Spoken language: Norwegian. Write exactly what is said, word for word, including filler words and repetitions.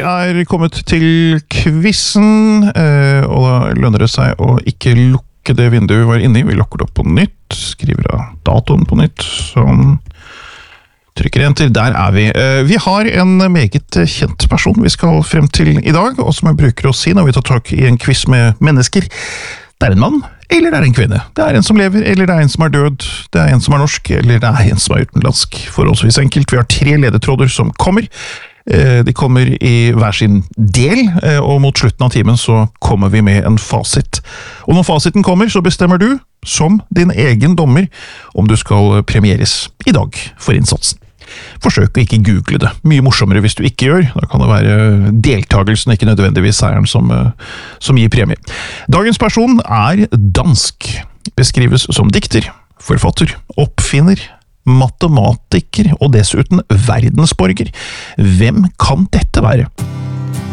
er kommet til quizen, og da lønner det seg å ikke lukke det vinduet vi var inne i. Vi lukker det opp på nytt, skriver av datoen på nytt, sånn, trykker enter, der er vi. Vi har en meget kjent person vi skal frem til i dag, og som jeg bruker å si når vi tar tak i en quiz med mennesker. Det er en mann, eller det er en kvinne. Det er en som lever, eller det er en som er død. Det er en som er norsk, eller det er en som er utenlandsk. Forholdsvis enkelt. Vi har tre ledetråder som kommer. De kommer i hver sin del, og mot slutten av timen så kommer vi med en fasit. Og når fasiten kommer, så bestemmer du, som din egen dommer, om du skal premieres i dag for innsatsen. Forsøk å ikke google det. Mye morsommere hvis du ikke gjør. Da kan det være deltagelsen, ikke nødvendigvis seieren, som, som gir premie. Dagens person er dansk. Beskrives som dikter, forfatter, oppfinner, matematiker og dessuten verdensborger. Hvem kan dette være?